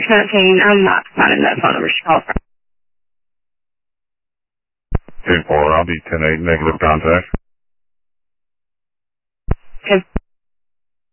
619. I'm not finding that phone number she called from. 10-4, I'll be 10-8, negative contact. Okay.